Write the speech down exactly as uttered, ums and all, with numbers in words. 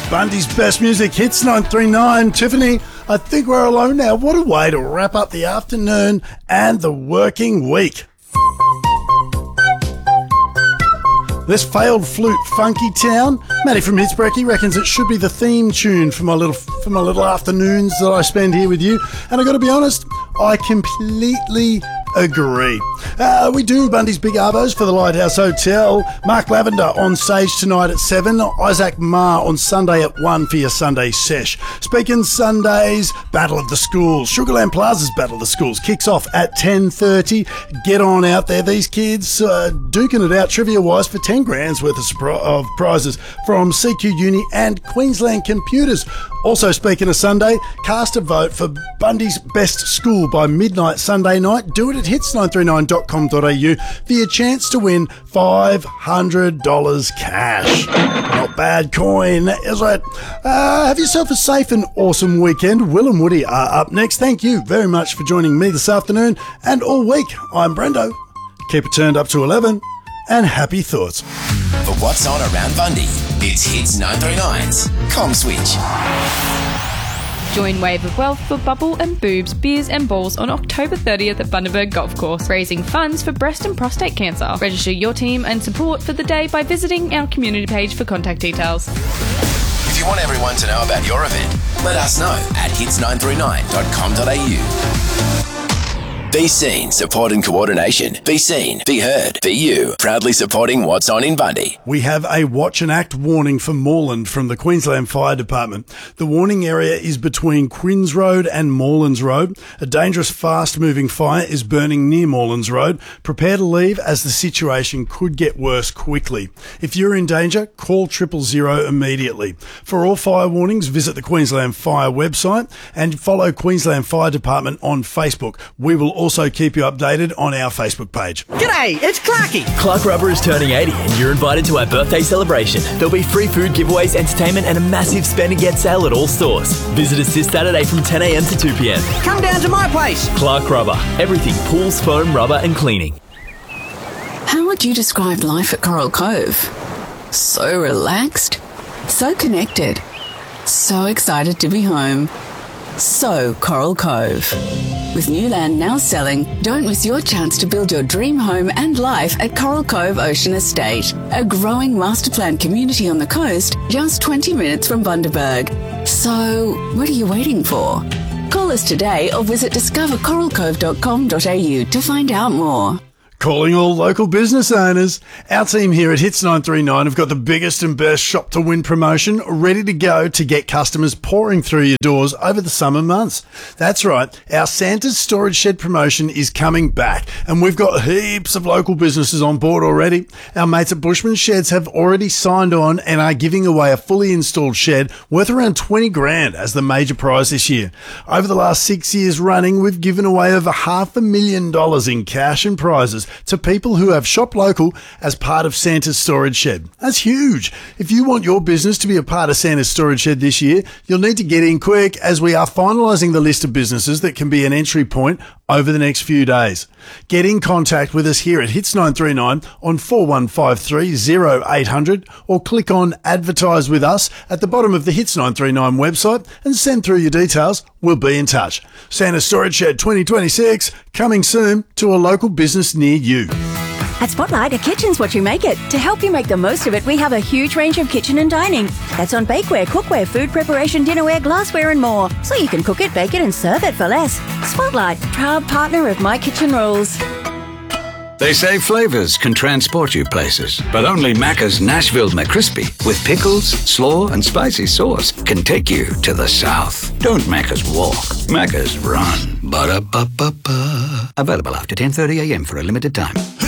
Bundy's best music hits nine three nine. Tiffany, I think we're alone now. What a way to wrap up the afternoon and the working week. This failed flute, Funky Town. Matty from Hitsbrecky reckons it should be the theme tune for my little for my little afternoons that I spend here with you. And I got to be honest, I completely agree. Uh, we do Bundy's Big Arvos for the Lighthouse Hotel. Mark Lavender on stage tonight at seven. Isaac Marr on Sunday at one for your Sunday sesh. Speaking Sundays, Battle of the Schools. Sugarland Plaza's Battle of the Schools kicks off at ten thirty. Get on out there. These kids uh, duking it out trivia-wise for ten grand's worth of, surpri- of prizes from C Q Uni and Queensland Computers. Also, speaking of Sunday, cast a vote for Bundy's Best School by midnight Sunday night. Do it at hits nine three nine dot com dot a u for your chance to win five hundred dollars cash. Not bad coin, is it? Uh, have yourself a safe and awesome weekend. Will and Woody are up next. Thank you very much for joining me this afternoon and all week. I'm Brendo. Keep it turned up to eleven and happy thoughts. For what's on around Bundy, it's Hits nine three nine's Com Switch. Join Wave of Wealth for Bubble and Boobs, Beers and Balls on October thirtieth at Bundaberg Golf Course, raising funds for breast and prostate cancer. Register your team and support for the day by visiting our community page for contact details. If you want everyone to know about your event, let us know at hits nine three nine dot com dot a u. Be seen, support and coordination. Be seen, be heard, be you. Proudly supporting what's on in Bundy. We have a watch and act warning for Moreland from the Queensland Fire Department. The warning area is between Quinns Road and Morelands Road. A dangerous, fast-moving fire is burning near Morelands Road. Prepare to leave as the situation could get worse quickly. If you're in danger, call triple zero immediately. For all fire warnings, visit the Queensland Fire website and follow Queensland Fire Department on Facebook. We will also keep you updated on our Facebook page. G'day, it's Clarky. Clark Rubber is turning eighty and you're invited to our birthday celebration. There'll be free food giveaways, entertainment and a massive spend and get sale at all stores. Visit us this Saturday from ten a m to two p m. Come down to my place. Clark Rubber. Everything pools, foam, rubber and cleaning. How would you describe life at Coral Cove? So relaxed, so connected, so excited to be home. So Coral Cove. With new land now selling, don't miss your chance to build your dream home and life at Coral Cove Ocean Estate, a growing master plan community on the coast, just twenty minutes from Bundaberg. So, what are you waiting for? Call us today or visit discover coral cove dot com dot a u to find out more. Calling all local business owners. Our team here at Hits nine three nine have got the biggest and best shop to win promotion ready to go to get customers pouring through your doors over the summer months. That's right, our Santa's Storage Shed promotion is coming back and we've got heaps of local businesses on board already. Our mates at Bushman Sheds have already signed on and are giving away a fully installed shed worth around twenty grand as the major prize this year. Over the last six years running, we've given away over half a million dollars in cash and prizes to people who have shopped local as part of Santa's Storage Shed. That's huge. If you want your business to be a part of Santa's Storage Shed this year, you'll need to get in quick as we are finalising the list of businesses that can be an entry point over the next few days. Get in contact with us here at Hits nine three nine on four one five three oh eight hundred or click on Advertise with Us at the bottom of the Hits nine three nine website and send through your details. We'll be in touch. Santa's Storage Shed twenty twenty-six, coming soon to a local business near you. At Spotlight, a kitchen's what you make it. To help you make the most of it, we have a huge range of kitchen and dining. That's on bakeware, cookware, food preparation, dinnerware, glassware and more. So you can cook it, bake it and serve it for less. Spotlight, proud partner of My Kitchen Rules. They say flavours can transport you places, but only Macca's Nashville McCrispy with pickles, slaw and spicy sauce can take you to the south. Don't Macca's walk, Macca's run. Ba-da-ba-ba-ba. Available after ten thirty a m for a limited time.